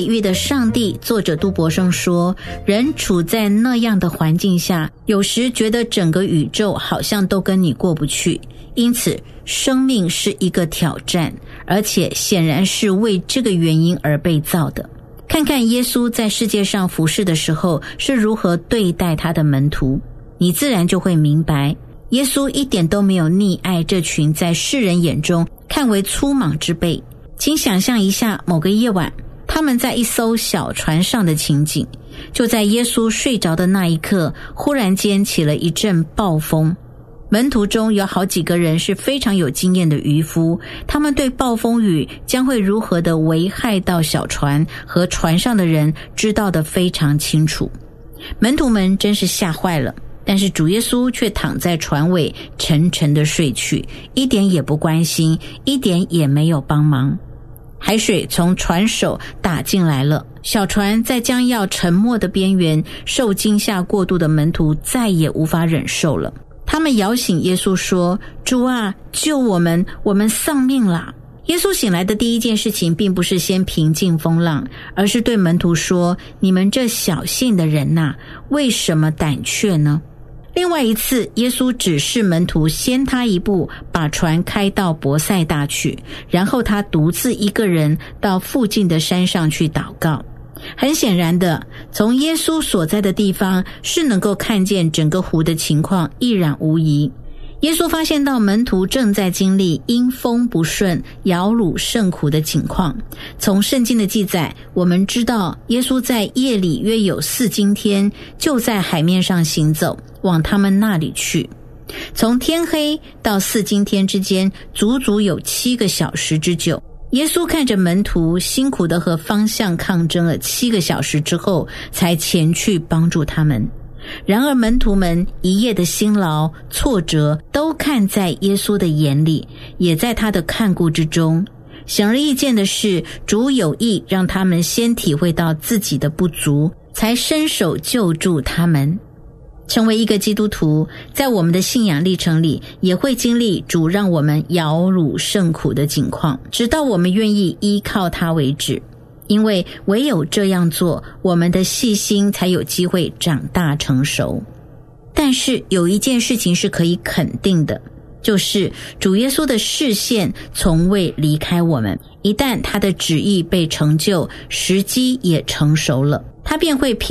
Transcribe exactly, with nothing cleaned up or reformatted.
比喻的上帝，作者杜柏生说，人处在那样的环境下，有时觉得整个宇宙好像都跟你过不去，因此生命是一个挑战，而且显然是为这个原因而被造的。看看耶稣在世界上服侍的时候是如何对待他的门徒，你自然就会明白，耶稣一点都没有溺爱这群在世人眼中看为粗莽之辈。请想象一下某个夜晚，他们在一艘小船上的情景，就在耶稣睡着的那一刻，忽然间起了一阵暴风。门徒中有好几个人是非常有经验的渔夫，他们对暴风雨将会如何的危害到小船和船上的人知道得非常清楚。门徒们真是吓坏了，但是主耶稣却躺在船尾沉沉的睡去，一点也不关心，一点也没有帮忙。海水从船首打进来了，小船在将要沉没的边缘，受惊吓过度的门徒再也无法忍受了。他们摇醒耶稣说，主啊，救我们，我们丧命啦。耶稣醒来的第一件事情并不是先平静风浪，而是对门徒说，你们这小信的人哪，为什么胆怯呢？另外一次，耶稣指示门徒先他一步把船开到伯赛大去，然后他独自一个人到附近的山上去祷告。很显然的，从耶稣所在的地方是能够看见整个湖的情况一览无遗。耶稣发现到门徒正在经历因风不顺、摇橹甚苦的情况。从圣经的记载，我们知道耶稣在夜里约有四更天就在海面上行走，往他们那里去。从天黑到四更天之间，足足有七个小时之久。耶稣看着门徒辛苦地和方向抗争了七个小时之后，才前去帮助他们。然而门徒们一夜的辛劳、挫折都看在耶稣的眼里，也在他的看顾之中。显而易见的是，主有意让他们先体会到自己的不足，才伸手救助他们。成为一个基督徒，在我们的信仰历程里，也会经历主让我们摇橹甚苦的境况，直到我们愿意依靠他为止。因为唯有这样做，我们的细心才有机会长大成熟。但是有一件事情是可以肯定的，就是主耶稣的视线从未离开我们。一旦他的旨意被成就，时机也成熟了，他便会